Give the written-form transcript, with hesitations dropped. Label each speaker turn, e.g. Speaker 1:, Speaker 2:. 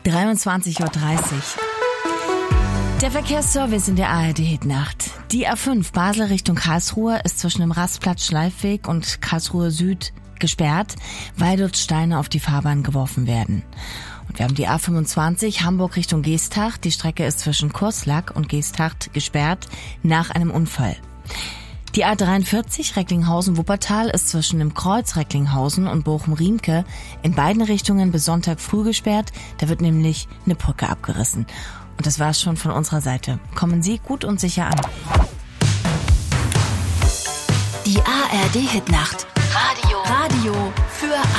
Speaker 1: 23:30 Uhr. Der Verkehrsservice in der ARD-Hitnacht. Die A5 Basel Richtung Karlsruhe ist zwischen dem Rastplatz Schleifweg und Karlsruhe Süd gesperrt, weil dort Steine auf die Fahrbahn geworfen werden. Und wir haben die A25 Hamburg Richtung Geesthacht. Die Strecke ist zwischen Kurslack und Geesthacht gesperrt nach einem Unfall. Die A43 Recklinghausen-Wuppertal ist zwischen dem Kreuz Recklinghausen und Bochum-Riemke in beiden Richtungen bis Sonntag früh gesperrt. Da wird nämlich eine Brücke abgerissen. Und das war's schon von unserer Seite. Kommen Sie gut und sicher an.
Speaker 2: Die ARD-Hitnacht. Radio für